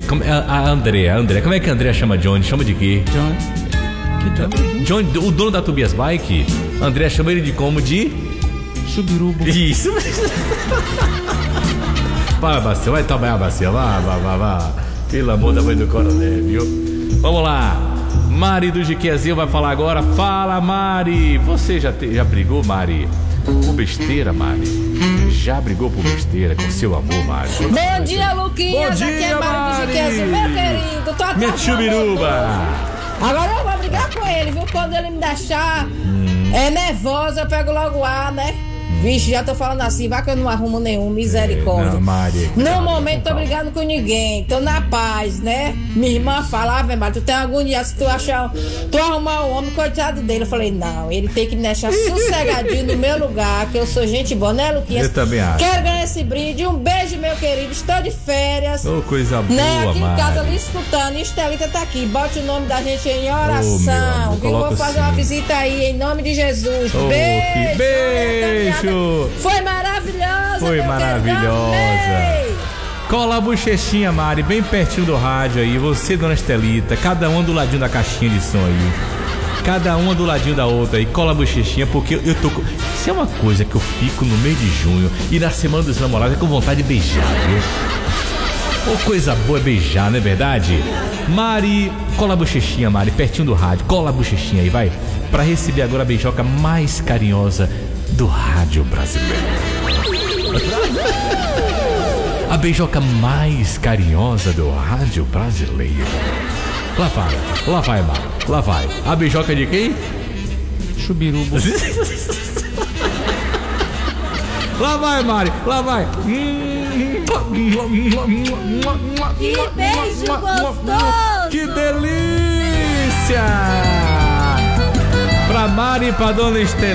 A Andrea, como é que a Andrea chama Johnny? Chama de quê? John, o dono da Tobias Bike. Andrea chama ele de como? De Chubirubo. Isso. Vai, Bacia, vai trabalhar, Bacia. Vá. Pelo amor da mãe do coronel, viu? Vamos lá. Mari do Jiquezinho vai falar agora. Fala, Mari. Você já brigou, Mari? Por besteira, Mari? Já brigou por besteira com seu amor, Mari? Bom dia, Luquinhas. Bom dia, aqui é Mari do Jiquezinho, meu querido. Tô atrasando. Minha chubiruba. Agora eu vou brigar com ele, viu? Quando ele me deixar nervosa, eu pego logo ar, né? Vixe, já tô falando assim, vai que eu não arrumo nenhum, misericórdia. Não, Mari. No momento tô brigando com ninguém, tô na paz, né? Minha irmã fala, Mari, tu tem agonia se tu arrumar um homem, coitado dele. Eu falei, não, ele tem que me deixar sossegadinho no meu lugar, que eu sou gente boa, né, Luquinhas? Eu também acho. Quero ganhar esse brinde, um beijo, meu querido, estou de férias. Ô, coisa boa, né? Aqui Mari. em casa ali escutando, Estelita tá aqui, bote o nome da gente em Ô, oração, meu amor, viu? coloca Vou fazer assim. uma visita aí, em nome de Jesus. Ô, que beijo! Foi maravilhosa, Foi meu maravilhosa. querido. Cola a bochechinha, Mari, bem pertinho do rádio aí. Você, dona Estelita, cada uma do ladinho da caixinha de som aí. Cada uma do ladinho da outra aí. Cola a bochechinha, porque eu tô com... Isso é uma coisa que eu fico no mês de junho e na semana dos namorados é com vontade de beijar, viu? Ô, coisa boa é beijar, não é verdade? Mari, cola a bochechinha, Mari, pertinho do rádio. Cola a bochechinha aí, vai. Pra receber agora a beijoca mais carinhosa do rádio brasileiro. A beijoca mais carinhosa do rádio brasileiro. Lá vai, Mari. Lá vai. A beijoca de quem? Chubirubo. Lá vai, Mari. Lá vai. Que beijo gostoso! Que delícia! Pra Mari e pra dona Estelita.